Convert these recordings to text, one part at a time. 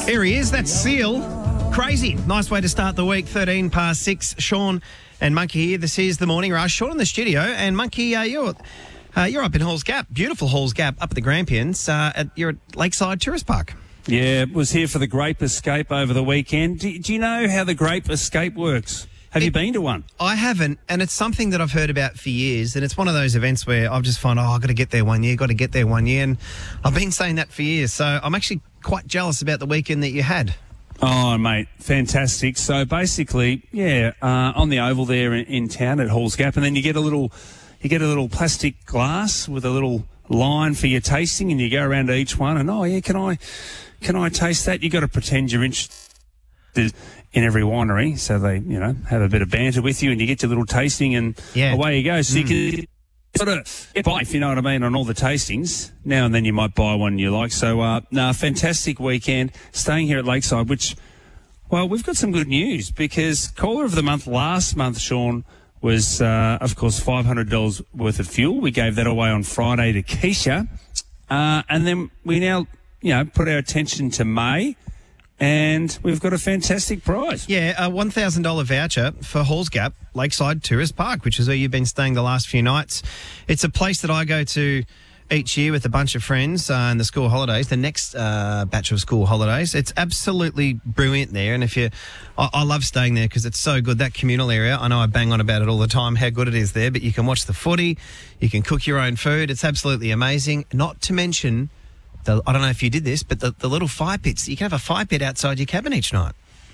Here he is, that's Seal. Crazy. Nice way to start the week, 13 past 6. Sean and Monkey here. This is the Morning Rush. Sean in the studio, and Monkey, you're up in Halls Gap. Beautiful Halls Gap up at the Grampians. You're at Lakeside Tourist Park. Yeah, was here for the Grape Escape over the weekend. Do you know how the Grape Escape works? Have you been to one? I haven't, and it's something that I've heard about for years, and it's one of those events where I've just found, I've got to get there one year, and I've been saying that for years, so I'm actually quite jealous about the weekend that you had. Oh, mate, fantastic. So basically, on the oval there in town at Halls Gap, and then you get a little plastic glass with a little line for your tasting, and you go around to each one, and can I taste that? You got to pretend you're interested in every winery, so they have a bit of banter with you, and you get your little tasting, and away you go. So you can sort of get by, if you know what I mean, on all the tastings. Now and then you might buy one you like. So, fantastic weekend staying here at Lakeside, which, well, we've got some good news because caller of the month last month, Sean, was, of course, $500 worth of fuel. We gave that away on Friday to Keisha. And then we now, put our attention to May, and we've got a fantastic prize. Yeah, a $1,000 voucher for Halls Gap, Lakeside Tourist Park, which is where you've been staying the last few nights. It's a place that I go to each year with a bunch of friends in the school holidays, the next batch of school holidays. It's absolutely brilliant there, and I love staying there because it's so good. That communal area, I know I bang on about it all the time, how good it is there, but you can watch the footy, you can cook your own food. It's absolutely amazing. Not to mention, I don't know if you did this, but the little fire pits. You can have a fire pit outside your cabin each night.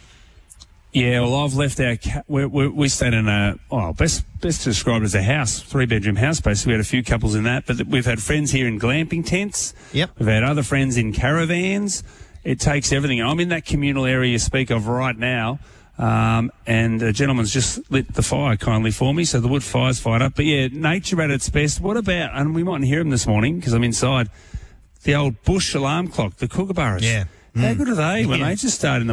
Yeah, well, I've left our... we stayed in best described as a house, 3-bedroom house, basically. We had a few couples in that, but we've had friends here in glamping tents. Yep. We've had other friends in caravans. It takes everything. I'm in that communal area you speak of right now, and a gentleman's just lit the fire kindly for me, so the wood fire's fired up. But, yeah, nature at its best. What about... And we mightn't hear him this morning because I'm inside... The old bush alarm clock, the kookaburras. Yeah. How good are they when they just start in the